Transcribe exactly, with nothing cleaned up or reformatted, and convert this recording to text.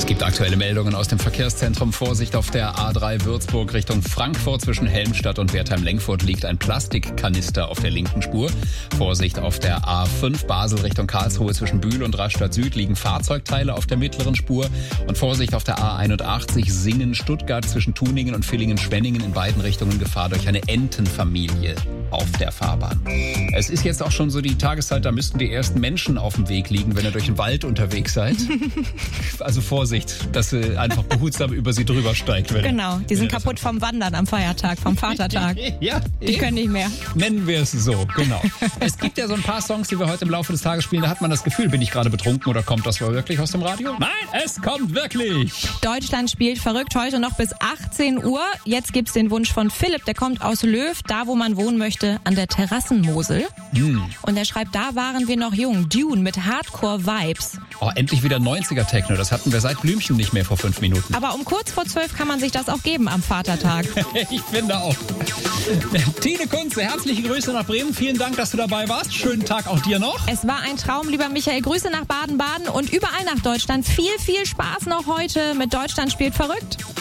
Es gibt aktuelle Meldungen aus dem Verkehrszentrum. Vorsicht auf der A drei Würzburg Richtung Frankfurt. Zwischen Helmstadt und Wertheim-Lenkfurt liegt ein Plastikkanister auf der linken Spur. Vorsicht auf der A fünf Basel Richtung Karlsruhe. Zwischen Bühl und Rastatt Süd liegen Fahrzeugteile auf der mittleren Spur. Und Vorsicht auf der A einundachtzig Singen-Stuttgart zwischen Tuningen und Villingen-Schwenningen in beiden Richtungen Gefahr durch eine Entenfamilie auf der Fahrbahn. Es ist jetzt auch schon so die Tageszeit, da müssten die ersten Menschen auf dem Weg liegen, wenn ihr durch den Wald unterwegs seid. Also Vorsicht, dass ihr einfach behutsam über sie drüber steigt. Wenn, genau, die sind kaputt vom Wandern am Feiertag, vom Vatertag. Ja, die können nicht mehr. Nennen wir es so, genau. Es gibt ja so ein paar Songs, die wir heute im Laufe des Tages spielen, da hat man das Gefühl, bin ich gerade betrunken oder kommt das wohl wirklich aus dem Radio? Nein, es kommt wirklich. Deutschland spielt verrückt heute noch bis achtzehn Uhr. Jetzt gibt's den Wunsch von Philipp, der kommt aus Löw, da wo man wohnen möchte, an der Terrassenmosel. Hm. Und er schreibt, da waren wir noch jung. Dune mit Hardcore-Vibes. Oh, endlich wieder neunziger-Techno. Das hatten wir seit Blümchen nicht mehr vor fünf Minuten. Aber um kurz vor zwölf kann man sich das auch geben am Vatertag. Ich finde auch. Tine Kunze, herzliche Grüße nach Bremen. Vielen Dank, dass du dabei warst. Schönen Tag auch dir noch. Es war ein Traum, lieber Michael. Grüße nach Baden-Baden und überall nach Deutschland. Viel, viel Spaß noch heute mit Deutschland spielt verrückt.